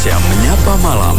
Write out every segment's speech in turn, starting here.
Indonesia Menyapa Malam.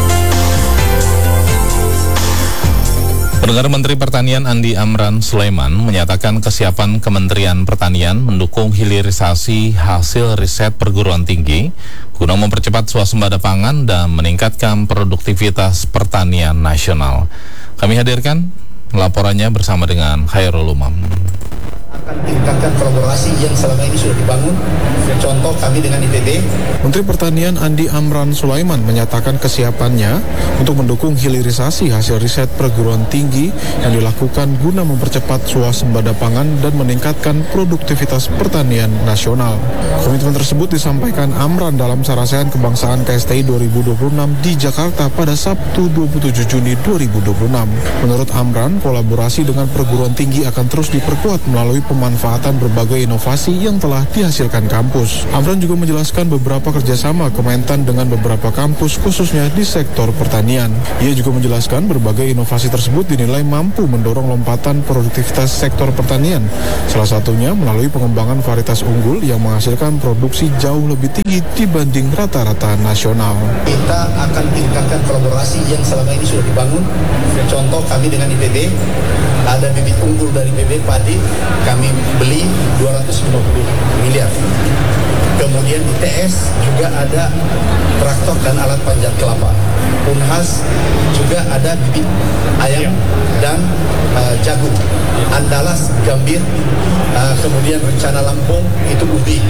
Perdana Menteri Pertanian Andi Amran Sulaiman menyatakan kesiapan Kementerian Pertanian mendukung hilirisasi hasil riset perguruan tinggi guna mempercepat swasembada pangan dan meningkatkan produktivitas pertanian nasional. Kami hadirkan laporannya bersama dengan Khairul Umam. Akan tingkatkan kolaborasi yang selama ini sudah dibangun. Contoh kami dengan IPB. Menteri Pertanian Andi Amran Sulaiman menyatakan kesiapannya untuk mendukung hilirisasi hasil riset perguruan tinggi yang dilakukan guna mempercepat swasembada pangan dan meningkatkan produktivitas pertanian nasional. Komitmen tersebut disampaikan Amran dalam Sarasehan Kebangsaan KSTI 2026 di Jakarta pada Sabtu 27 Juni 2026. Menurut Amran, kolaborasi dengan perguruan tinggi akan terus diperkuat melalui pemanfaatan berbagai inovasi yang telah dihasilkan kampus. Amran juga menjelaskan beberapa kerjasama Kementan dengan beberapa kampus khususnya di sektor pertanian. Ia juga menjelaskan berbagai inovasi tersebut dinilai mampu mendorong lompatan produktivitas sektor pertanian. Salah satunya melalui pengembangan varietas unggul yang menghasilkan produksi jauh lebih tinggi dibanding rata-rata nasional. Kita akan tingkatkan kolaborasi yang selama ini sudah dibangun. Contoh kami dengan IPB, ada bibit unggul dari IPB padi, kami beli 250 miliar. Kemudian ITS juga ada traktor dan alat panjat kelapa. Unhas juga ada bibit ayam dan jagung. Andalas, Gambir, kemudian Rencana Lampung itu ubi.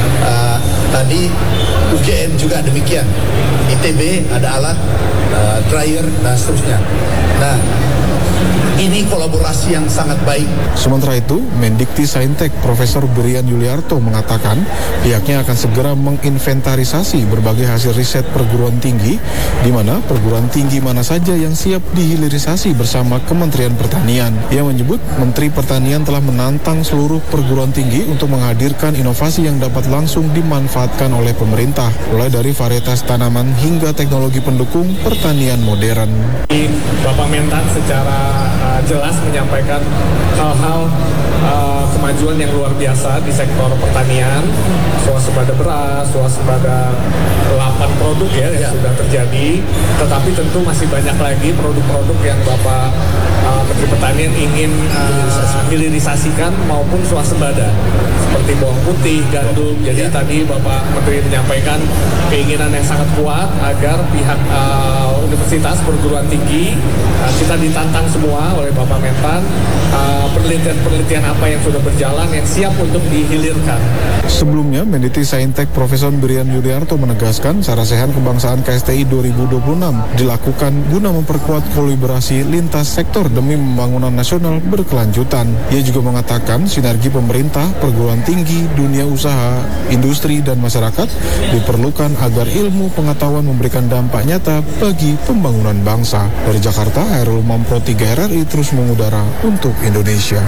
Tadi UGM juga demikian. ITB ada alat dryer dan seterusnya. Nah, ini kolaborasi yang sangat baik. Sementara itu, Mendikti Saintek Profesor Brian Yuliarto mengatakan pihaknya akan segera menginventarisasi berbagai hasil riset perguruan tinggi, di mana perguruan tinggi mana saja yang siap dihilirisasi bersama Kementerian Pertanian. Ia menyebut Menteri Pertanian telah menantang seluruh perguruan tinggi untuk menghadirkan inovasi yang dapat langsung dimanfaatkan oleh pemerintah, mulai dari varietas tanaman hingga teknologi pendukung pertanian modern. Bapak Mentan secara jelas menyampaikan hal-hal kemajuan yang luar biasa di sektor pertanian, swasembada beras, swasembada 8 produk yang sudah terjadi, tetapi tentu masih banyak lagi produk-produk yang Bapak Menteri Pertanian ingin hilirisasikan maupun swasembada, seperti bawang putih, gandum. Jadi tadi Bapak Menteri menyampaikan keinginan yang sangat kuat agar pihak universitas perguruan tinggi kita ditantang semua oleh Bapak Mentan, penelitian-penelitian apa yang sudah berjalan yang siap untuk dihilirkan. Sebelumnya, Mendikti Saintek Profesor Brian Yuliarto menegaskan Sarasehan Kebangsaan KSTI 2026 dilakukan guna memperkuat kolaborasi lintas sektor demi pembangunan nasional berkelanjutan. Ia juga mengatakan sinergi pemerintah, perguruan tinggi, dunia usaha, industri, dan masyarakat diperlukan agar ilmu pengetahuan memberikan dampak nyata bagi pembangunan bangsa. Dari Jakarta, Khairul Umam Pro 3 RRI terus mengudara untuk Indonesia.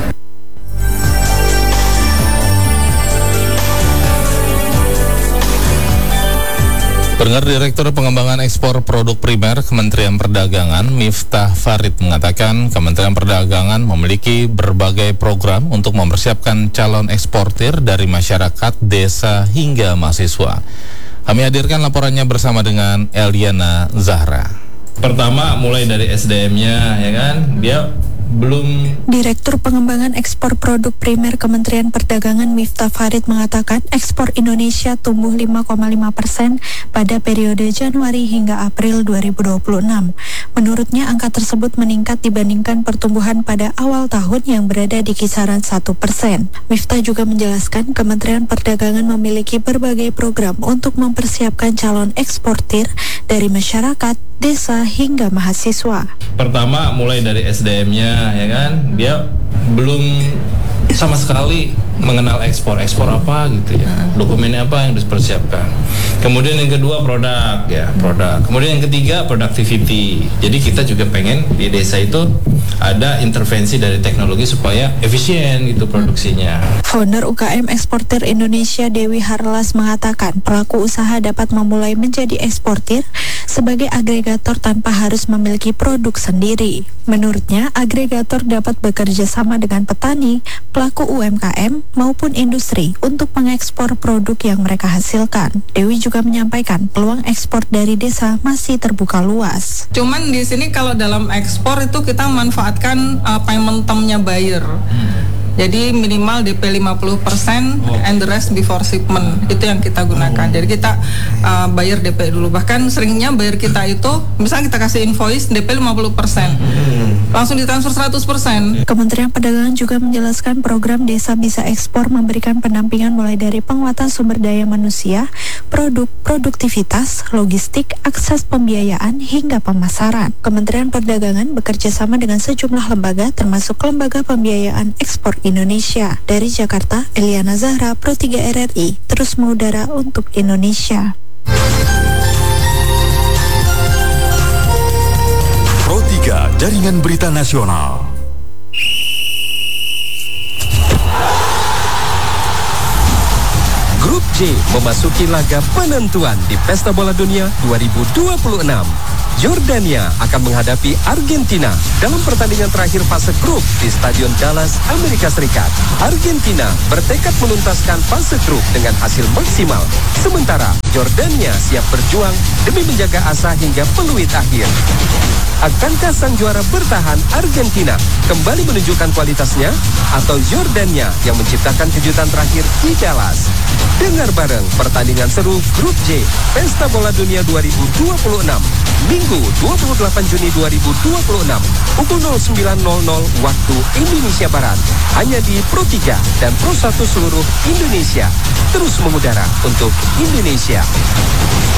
Pendengar, Direktur Pengembangan Ekspor Produk Primer Kementerian Perdagangan Miftah Farid mengatakan Kementerian Perdagangan memiliki berbagai program untuk mempersiapkan calon eksportir dari masyarakat, desa hingga mahasiswa. Kami hadirkan laporannya bersama dengan Eliana Zahra. Pertama mulai dari SDM-nya, ya kan, dia belum. Direktur Pengembangan Ekspor Produk Primer Kementerian Perdagangan Miftah Farid mengatakan ekspor Indonesia tumbuh 5,5% pada periode Januari hingga April 2026. Menurutnya angka tersebut meningkat dibandingkan pertumbuhan pada awal tahun yang berada di kisaran 1%. Miftah juga menjelaskan Kementerian Perdagangan memiliki berbagai program untuk mempersiapkan calon eksportir dari masyarakat, desa hingga mahasiswa. Pertama mulai dari SDM-nya, ya kan, dia belum sama sekali mengenal ekspor apa gitu ya, dokumennya apa yang harus dipersiapkan. Kemudian yang kedua produk. Kemudian yang ketiga productivity. Jadi kita juga pengen di desa itu ada intervensi dari teknologi supaya efisien gitu produksinya. Founder UKM Eksportir Indonesia Dewi Harlas mengatakan pelaku usaha dapat memulai menjadi eksportir sebagai agregator tanpa harus memiliki produk sendiri. Menurutnya, agregator dapat bekerja sama dengan petani, pelaku UMKM maupun industri untuk mengekspor produk yang mereka hasilkan. Dewi juga juga menyampaikan peluang ekspor dari desa masih terbuka luas. Cuman di sini kalau dalam ekspor itu kita manfaatkan payment term-nya buyer. Jadi minimal DP 50% and the rest before shipment. Itu yang kita gunakan. Jadi kita bayar DP dulu. Bahkan seringnya bayar kita itu, misalnya kita kasih invoice DP 50%. Langsung ditransfer 100%. Kementerian Perdagangan juga menjelaskan program Desa Bisa Ekspor memberikan pendampingan mulai dari penguatan sumber daya manusia, produk, produktivitas, logistik, akses pembiayaan, hingga pemasaran. Kementerian Perdagangan bekerja sama dengan sejumlah lembaga termasuk Lembaga Pembiayaan Ekspor Indonesia. Dari Jakarta, Eliana Zahra, Pro 3 RRI, terus mengudara untuk Indonesia. Pro 3 Jaringan Berita Nasional. Grup J memasuki laga penentuan di Pesta Bola Dunia 2026. Jordania akan menghadapi Argentina dalam pertandingan terakhir fase grup di Stadion Dallas, Amerika Serikat. Argentina bertekad menuntaskan fase grup dengan hasil maksimal, sementara Jordania siap berjuang demi menjaga asa hingga peluit akhir. Akankah sang juara bertahan Argentina kembali menunjukkan kualitasnya atau Jordania yang menciptakan kejutan terakhir di Dallas? Dengar bareng pertandingan seru Grup J Pesta Bola Dunia 2026 Minggu 28 Juni 2026 pukul 09.00 waktu Indonesia Barat hanya di Pro 3 dan Pro 1 seluruh Indonesia, terus mengudara untuk Indonesia.